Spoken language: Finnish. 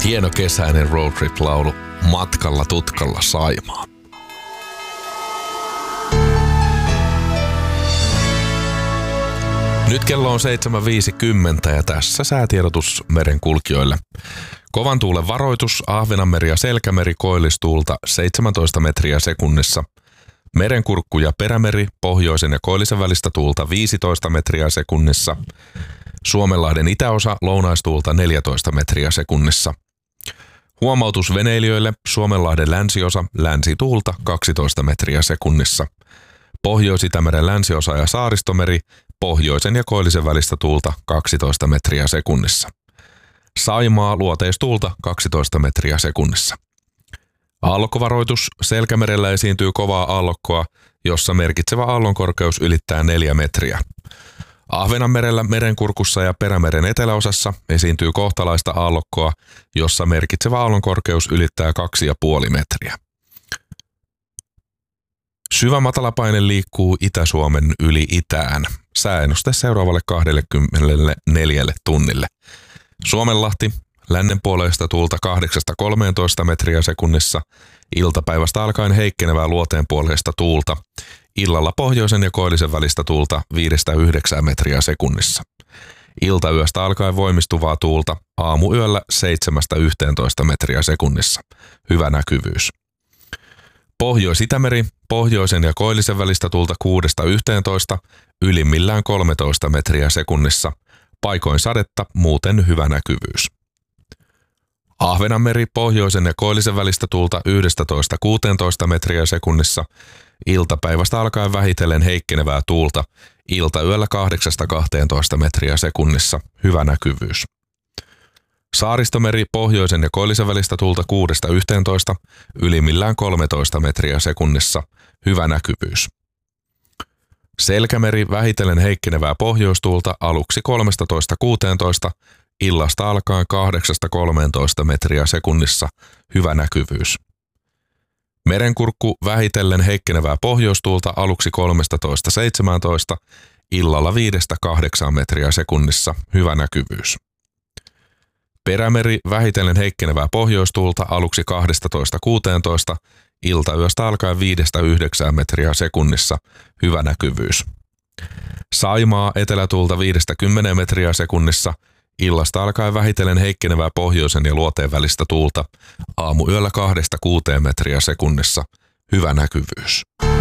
Hieno kesäinen roadtrip-laulu Matkalla tutkalla Saimaa. Nyt kello on 7.50 ja tässä säätiedotus merenkulkijoille. Kovan tuulen varoitus, Ahvenanmeri ja Selkämeri koillistuulta 17 metriä sekunnissa. Merenkurkku ja Perämeri, pohjoisen ja koillisen välistä tuulta 15 metriä sekunnissa. Suomenlahden itäosa, lounaistuulta 14 metriä sekunnissa. Huomautus veneilijöille, Suomenlahden länsiosa, länsituulta 12 metriä sekunnissa. Pohjois-Itämeren länsiosa ja Saaristomeri, pohjoisen ja koillisen välistä tuulta 12 metriä sekunnissa. Saimaa, luoteistuulta 12 metriä sekunnissa. Aallokkovaroitus, Selkämerellä esiintyy kovaa aallokkoa, jossa merkitsevä aallonkorkeus ylittää 4 metriä. Ahvenanmerellä, Merenkurkussa ja Perämeren eteläosassa esiintyy kohtalaista aallokkoa, jossa merkitsevä aallonkorkeus ylittää 2,5 metriä. Syvä matalapaine liikkuu Itä-Suomen yli itään. Sääennuste seuraavalle 24 tunnille. Suomenlahti, lännenpuoleista tuulta 8-13 metriä sekunnissa, iltapäivästä alkaen heikkenevää luoteenpuoleista tuulta, illalla pohjoisen ja koillisen välistä tuulta 5-9 metriä sekunnissa. Iltayöstä alkaen voimistuvaa tuulta, aamuyöllä 7-11 metriä sekunnissa. Hyvä näkyvyys. Pohjois-Itämeri, pohjoisen ja koillisen välistä tuulta 6-11, ylimmillään 13 metriä sekunnissa. Paikoin sadetta, muuten hyvä näkyvyys. Ahvenanmeri, pohjoisen ja koillisen välistä tuulta 11-16 metriä sekunnissa. Iltapäivästä alkaen vähitellen heikkenevää tuulta, iltayöllä 8-12 metriä sekunnissa. Hyvä näkyvyys. Saaristomeri, pohjoisen ja koillisen välistä tuulta 6-11, ylimmillään 13 metriä sekunnissa. Hyvä näkyvyys. Selkämeri, vähitellen heikkenevää pohjoistuulta aluksi 13-16, illasta alkaen 8-13 metriä sekunnissa. Hyvä näkyvyys. Merenkurkku, vähitellen heikkenevää pohjoistuulta aluksi 13-17, illalla 5-8 metriä sekunnissa. Hyvä näkyvyys. Perämeri, vähitellen heikkenevää pohjoistuulta aluksi 12-16, iltayöstä alkaen 5-9 metriä sekunnissa. Hyvä näkyvyys. Saimaa, etelätuulta 5-10 metriä sekunnissa, illasta alkaen vähitellen heikkenevää pohjoisen ja luoteen välistä tuulta, aamuyöllä 2-6 metriä sekunnissa. Hyvä näkyvyys.